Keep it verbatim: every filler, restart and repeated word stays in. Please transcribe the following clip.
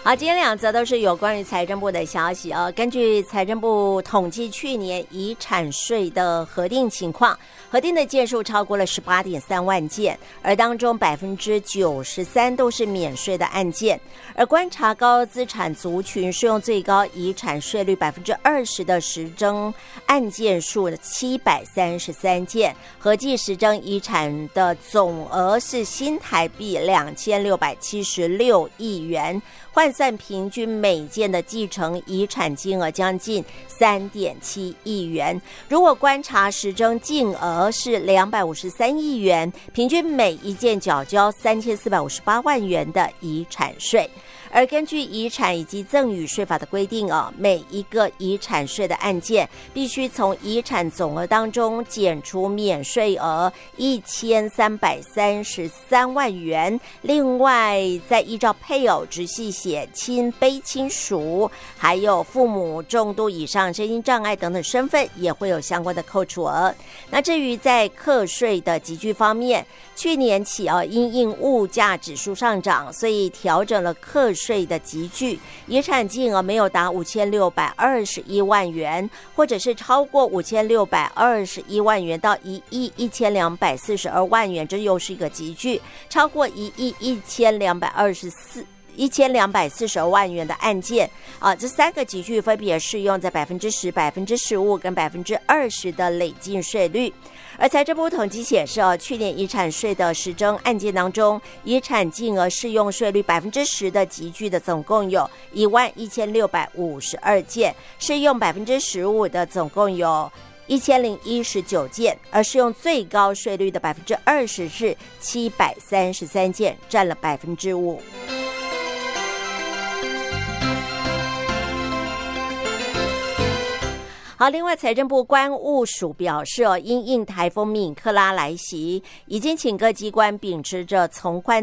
好，今天两则都是有关于财政部的消息哦。根据财政部统计，去年遗产税的核定情况，核定的件数超过了 十八点三万件，而当中 百分之九十三 都是免税的案件。而观察高资产族群适用最高遗产税率 百分之二十 的实征案件数七百三十三件，合计实征遗产的总额是新台币两千六百七十六亿元，换算平均每件的继承遗产金额将近 三点七亿元。如果观察实征净额是两百五十三亿元，平均每一件缴交三千四百五十八万元的遗产税。而根据遗产以及赠与税法的规定哦，每一个遗产税的案件必须从遗产总额当中减除免税额一千三百三十三万元，另外再依照配偶、直系血亲、卑亲属，还有父母重度以上身心障碍等等身份，也会有相关的扣除额。那至于在课税的集聚方面，去年起啊，因应物价指数上涨，所以调整了课税的集聚，遗产金额没有达五千六百二十一万元，或者是超过五千六百二十一万元到一亿一千两百四十二万元，这又是一个集聚。超过一亿一千两百二十四。一千两百四十万元的案件啊，这三个集聚分别适用在百分之十、百分之十五跟百分之二十的累进税率。而财政部统计显示啊，去年遗产税的实征案件当中，遗产净额适用税率百分之十的集聚的总共有一万一千六百五十二件，适用百分之十五的总共有一千零一十九件，而适用最高税率的百分之二十是七百三十三件，占了百分之五。好，另外财政部关务署表示哦，因应台风敏克拉来袭，已经请各机关秉持着从宽